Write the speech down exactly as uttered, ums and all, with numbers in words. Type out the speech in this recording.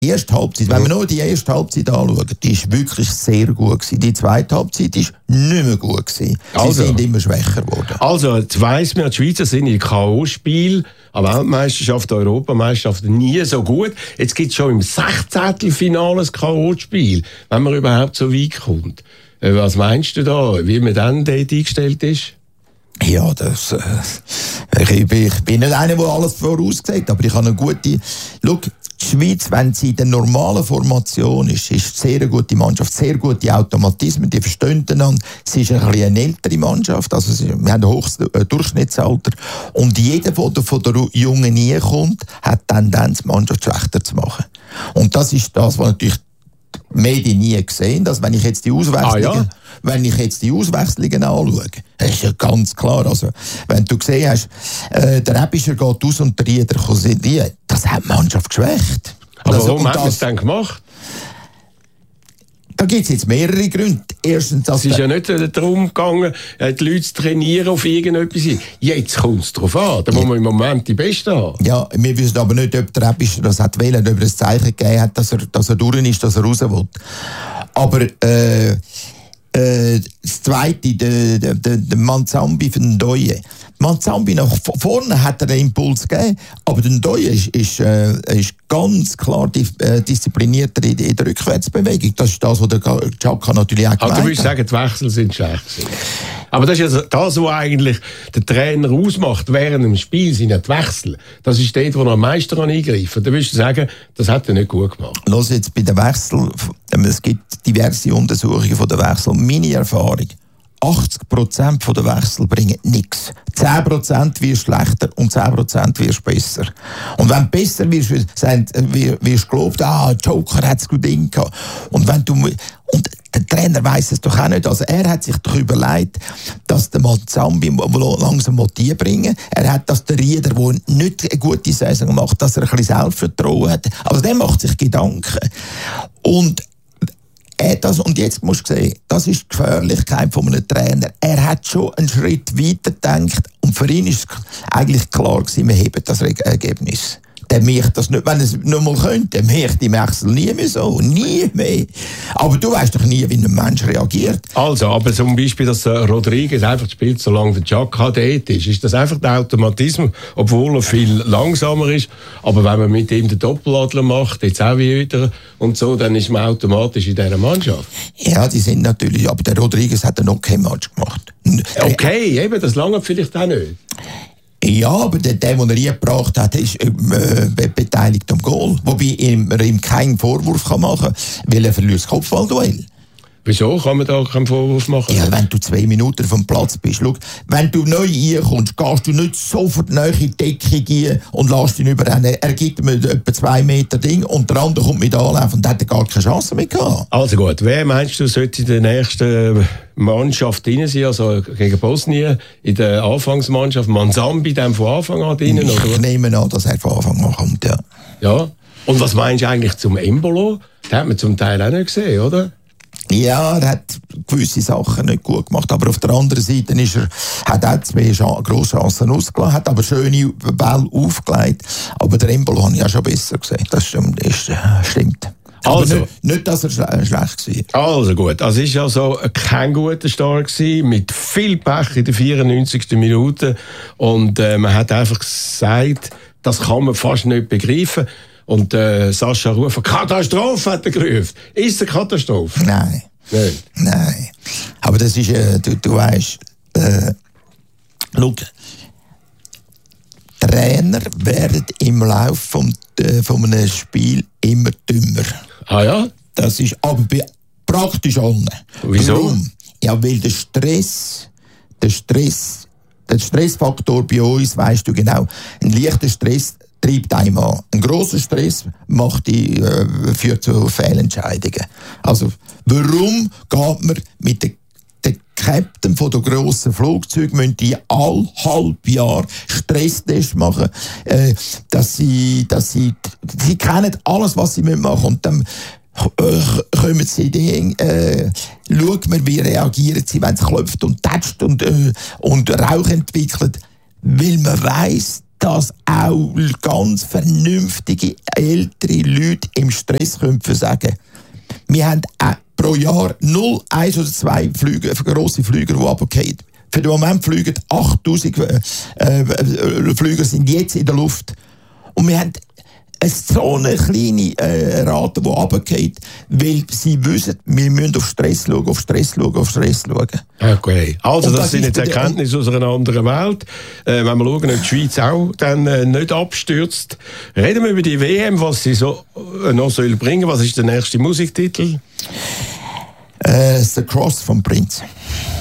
Die erste Halbzeit, wenn wir nur die erste Halbzeit anschauen, die ist wirklich sehr gut gewesen. Die zweite Halbzeit ist nicht mehr gut gewesen. Sie also, sind immer schwächer geworden. Also, jetzt weiss man, die Schweizer sind in K O-Spiel, an Weltmeisterschaft, Europameisterschaft nie so gut. Jetzt gibt es schon im Sechzehntelfinale ein K O-Spiel, wenn man überhaupt so weit kommt. Was meinst du da, wie man dann dort eingestellt ist? Ja, das, äh, ich, bin, ich bin nicht einer, der alles voraussagt, aber ich habe eine gute... Schau, die Schweiz, wenn sie in der normalen Formation ist, ist eine sehr gute Mannschaft, sehr gute Automatismen, die verstehen einander. Sie ist ein bisschen eine ältere Mannschaft, also sie, wir haben ein hohes Durchschnittsalter. Und jeder, der von der Jungen nie kommt, hat Tendenz, die Mannschaft schlechter zu machen. Und das ist das, was natürlich die Medien nie gesehen, dass wenn ich jetzt die Auswechslungen, ah, ja? wenn ich jetzt die Auswechslungen anschaue, das ist ja ganz klar, also, wenn du gesehen hast, äh, der Ebischer geht aus und der Rieder kommt, das hat die Mannschaft geschwächt. Aber also, warum hat man es dann gemacht? Da gibt es jetzt mehrere Gründe. Erstens, es ist ja nicht darum gegangen, die Leute zu trainieren auf irgendetwas. Jetzt kommt es darauf an. Da muss man im Moment die Besten haben. Ja, wir wissen aber nicht, ob der Ebischer das hat wollen, ob er ein Zeichen gegeben hat, dass er, dass er durch ist, dass er raus will. Aber äh, äh, das Zweite, der, der, der Manzambi von Ndoye. Manzambi nach vorne hat er einen Impuls gegeben, aber der Ndoye ist, ist, äh, ist ganz klar di- äh, disziplinierter in, in der Rückwärtsbewegung. Das ist das, was der Xhaka natürlich auch gemeint hat. Also du willst sagen, die Wechsel sind schlecht gewesen. Aber das ist ja das, was eigentlich der Trainer ausmacht während dem Spiel, sind ja die Wechsel. Das ist dort, wo er am meisten eingreifen kann. Da würdest du sagen, das hat er nicht gut gemacht. Los jetzt bei den Wechseln, es gibt diverse Untersuchungen von den Wechseln. Meine Erfahrung, achtzig Prozent der Wechsel bringen nichts. zehn Prozent wirst schlechter und zehn Prozent wirst besser. Und wenn du besser wirst, wirst du gelobt, ah, Joker hat es gut Ding gehabt. Und wenn du, und der Trainer weiss es doch auch nicht. Also er hat sich doch überlegt, dass der Manzambi langsam Motiv bringen. Er hat, dass der Rieder, der nicht eine gute Saison macht, dass er ein bisschen Selbstvertrauen hat. Also der macht sich Gedanken. Und Das, und jetzt musst du sehen, das ist die Gefährlichkeit von einem Trainer. Er hat schon einen Schritt weiter gedacht und für ihn ist eigentlich klar gewesen, wir heben das Ergebnis. Der macht das nicht, wenn er es nicht mal könnte, der macht die Wechsel nie mehr so, nie mehr. Aber du weißt doch nie, wie ein Mensch reagiert. Also, aber zum Beispiel, dass Rodriguez einfach spielt, solange der Xhaka dort ist, ist das einfach der Automatismus, obwohl er viel langsamer ist. Aber wenn man mit ihm den Doppeladler macht, jetzt auch wieder und so, dann ist man automatisch in dieser Mannschaft. Ja, die sind natürlich, aber der Rodriguez hat noch kein Match gemacht. Okay, eben, das lange vielleicht auch nicht. Ja, aber der, der, den er eingebracht hat, ist äh, beteiligt am Goal. Wobei man ihm keinen Vorwurf machen kann, weil er verliert das Kopfballduell. Wieso kann man da keinen Vorwurf machen? Ja, wenn du zwei Minuten vom Platz bist. Schau, wenn du neu reinkommst, gehst du nicht sofort neu in die Deckung rein und lässt ihn überrennen. Er gibt mir etwa zwei Meter Ding und der andere kommt mit anlaufen und hat gar keine Chance mehr gehabt. Also gut, wer meinst du, sollte in der nächsten Mannschaft drin sein, also gegen Bosnien, in der Anfangsmannschaft, Manzambi dann von Anfang an drin? Ich oder? nehme an, dass er von Anfang an kommt, ja. Ja, und was meinst du eigentlich zum Embolo? Den hat man zum Teil auch nicht gesehen, oder? Ja, er hat gewisse Sachen nicht gut gemacht, aber auf der anderen Seite ist er, hat er zwei grosse Chancen ausgelassen, hat aber schöne Bälle aufgelegt, aber der Embolo habe ich auch schon besser gesehen, das stimmt. Das stimmt. Also, nicht, nicht, dass er schle- schlecht war. Also gut, also es war also kein guter Start gewesen, mit viel Pech in der vierundneunzigsten Minute und äh, man hat einfach gesagt, das kann man fast nicht begreifen. Und äh, Sascha ruft, Katastrophe hat er gerufen. Ist es eine Katastrophe? Nein. Nicht. Nein. Aber das ist, äh, du, du weißt, äh, schau, Trainer werden im Laufe vom, äh, von einem Spiel immer dümmer. Ah ja? Das ist aber bei praktisch allen. Wieso? Warum? Ja, weil der Stress, der Stress, der Stressfaktor bei uns, weißt du genau, ein leichter Stress treibt einem an. Ein grosser Stress macht die, äh, führt zu Fehlentscheidungen. Also, warum geht man mit den der Captain von der grossen Flugzeuge müssen die all halb Jahr Stresstest machen, äh, dass sie, dass sie, sie kennen alles, was sie machen müssen. Und dann äh, kommen sie in äh, schaut man, wie reagieren sie, wenn es klopft und tätscht und, äh, und Rauch entwickelt, weil man weiss, dass auch ganz vernünftige ältere Leute im Stress können sagen. Wir haben auch pro Jahr null, eins oder zwei Flüge, grosse Flüger, die runterfallen. Für den Moment fliegen achttausend äh, äh, Flüger sind jetzt in der Luft. Und wir haben so eine kleine äh, Rate, die runterfällt, weil sie wissen, wir müssen auf Stress schauen, auf Stress schauen, auf Stress schauen. Okay, also das, das sind jetzt Erkenntnisse aus einer anderen Welt. Äh, wenn wir schauen, ob die Schweiz auch dann äh, nicht abstürzt. Reden wir über die W M, was sie so äh, noch soll bringen. Was ist der nächste Musiktitel? Äh, The Cross vom Prinz.